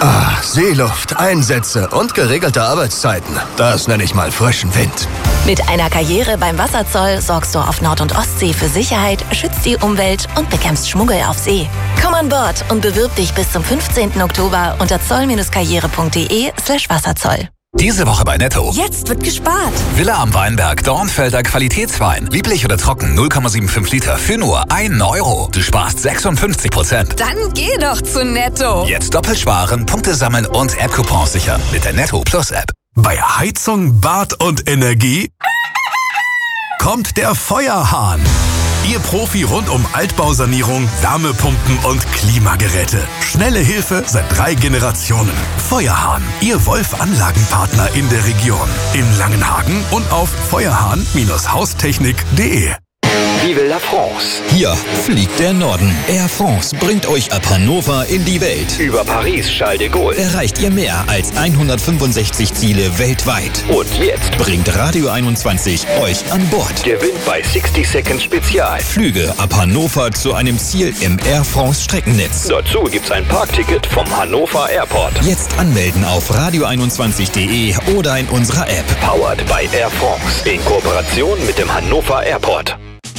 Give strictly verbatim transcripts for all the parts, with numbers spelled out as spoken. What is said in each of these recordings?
Ah, Seeluft, Einsätze und geregelte Arbeitszeiten. Das nenne ich mal frischen Wind. Mit einer Karriere beim Wasserzoll sorgst du auf Nord- und Ostsee für Sicherheit, schützt die Umwelt und bekämpfst Schmuggel auf See. Komm an Bord und bewirb dich bis zum fünfzehnten Oktober unter zoll-karriere.de slash Wasserzoll. Diese Woche bei Netto. Jetzt wird gespart. Villa am Weinberg, Dornfelder Qualitätswein. Lieblich oder trocken, null Komma fünfundsiebzig Liter für nur einen Euro. Du sparst sechsundfünfzig Prozent. Dann geh doch zu Netto. Jetzt doppelt sparen, Punkte sammeln und App-Coupons sichern mit der Netto Plus App. Bei Heizung, Bad und Energie kommt der Feuerhahn. Ihr Profi rund um Altbausanierung, Wärmepumpen und Klimageräte. Schnelle Hilfe seit drei Generationen. Feuerhahn, Ihr Wolf-Anlagenpartner in der Region. In Langenhagen und auf feuerhahn Bindestrich haustechnik punkt de. Vive la France. Hier fliegt der Norden. Air France bringt euch ab Hannover in die Welt. Über Paris, Charles de Gaulle. Erreicht ihr mehr als hundertfünfundsechzig Ziele weltweit. Und jetzt bringt Radio einundzwanzig euch an Bord. Gewinnt bei sixty Seconds Spezial. Flüge ab Hannover zu einem Ziel im Air France Streckennetz. Dazu gibt's ein Parkticket vom Hannover Airport. Jetzt anmelden auf radio einundzwanzig punkt de oder in unserer App. Powered by Air France. In Kooperation mit dem Hannover Airport.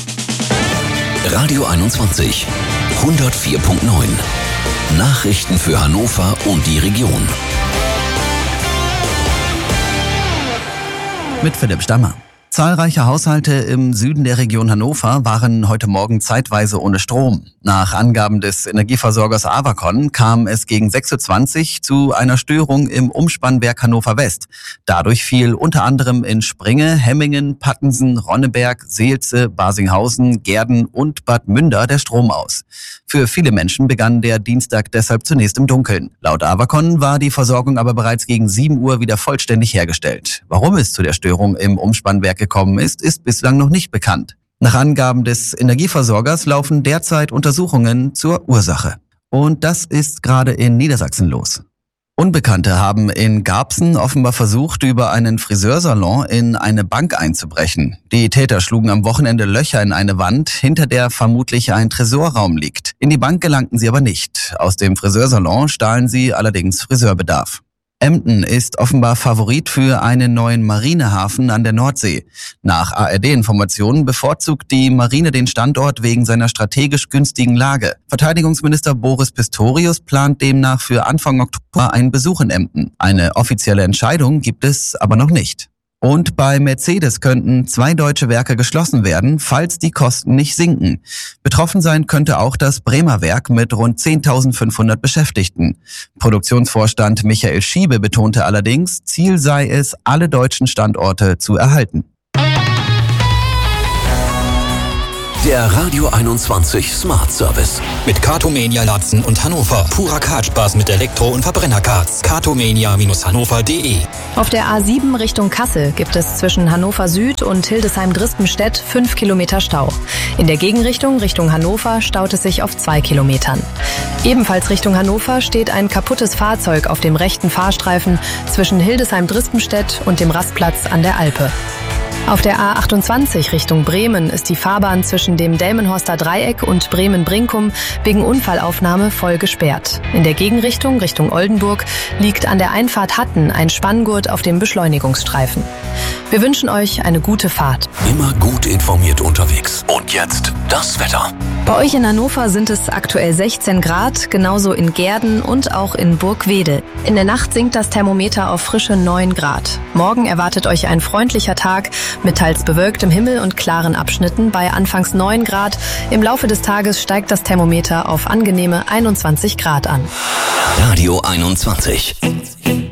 Radio einundzwanzig, hundertvier Komma neun. Nachrichten für Hannover und die Region. Mit Philipp Stammer. Zahlreiche Haushalte im Süden der Region Hannover waren heute Morgen zeitweise ohne Strom. Nach Angaben des Energieversorgers Avacon kam es gegen sechs Uhr zwanzig zu einer Störung im Umspannwerk Hannover West. Dadurch fiel unter anderem in Springe, Hemmingen, Pattensen, Ronneberg, Seelze, Basinghausen, Gehrden und Bad Münder der Strom aus. Für viele Menschen begann der Dienstag deshalb zunächst im Dunkeln. Laut Avacon war die Versorgung aber bereits gegen sieben Uhr wieder vollständig hergestellt. Warum es zu der Störung im Umspannwerk gekommen ist, ist bislang noch nicht bekannt. Nach Angaben des Energieversorgers laufen derzeit Untersuchungen zur Ursache. Und das ist gerade in Niedersachsen los. Unbekannte haben in Garbsen offenbar versucht, über einen Friseursalon in eine Bank einzubrechen. Die Täter schlugen am Wochenende Löcher in eine Wand, hinter der vermutlich ein Tresorraum liegt. In die Bank gelangten sie aber nicht. Aus dem Friseursalon stahlen sie allerdings Friseurbedarf. Emden ist offenbar Favorit für einen neuen Marinehafen an der Nordsee. Nach A R D-Informationen bevorzugt die Marine den Standort wegen seiner strategisch günstigen Lage. Verteidigungsminister Boris Pistorius plant demnach für Anfang Oktober einen Besuch in Emden. Eine offizielle Entscheidung gibt es aber noch nicht. Und bei Mercedes könnten zwei deutsche Werke geschlossen werden, falls die Kosten nicht sinken. Betroffen sein könnte auch das Bremer Werk mit rund zehntausendfünfhundert Beschäftigten. Produktionsvorstand Michael Schiebe betonte allerdings, Ziel sei es, alle deutschen Standorte zu erhalten. Der Radio einundzwanzig Smart Service. Mit Cartomania Latzen und Hannover. Purer Kartspaß mit Elektro- und Verbrennerkarts. cartomania Bindestrich hannover punkt de. Auf der A sieben Richtung Kassel gibt es zwischen Hannover Süd und Hildesheim-Dristenstedt fünf Kilometer Stau. In der Gegenrichtung Richtung Hannover staut es sich auf zwei Kilometern. Ebenfalls Richtung Hannover steht ein kaputtes Fahrzeug auf dem rechten Fahrstreifen zwischen Hildesheim-Dristenstedt und dem Rastplatz an der Alpe. Auf der A achtundzwanzig Richtung Bremen ist die Fahrbahn zwischen dem Delmenhorster Dreieck und Bremen-Brinkum wegen Unfallaufnahme voll gesperrt. In der Gegenrichtung Richtung Oldenburg liegt an der Einfahrt Hatten ein Spanngurt auf dem Beschleunigungsstreifen. Wir wünschen euch eine gute Fahrt. Immer gut informiert unterwegs. Und jetzt das Wetter. Bei euch in Hannover sind es aktuell sechzehn Grad, genauso in Gehrden und auch in Burgwedel. In der Nacht sinkt das Thermometer auf frische neun Grad. Morgen erwartet euch ein freundlicher Tag mit teils bewölktem Himmel und klaren Abschnitten bei anfangs neun Grad. Im Laufe des Tages steigt das Thermometer auf angenehme einundzwanzig Grad an. Radio einundzwanzig.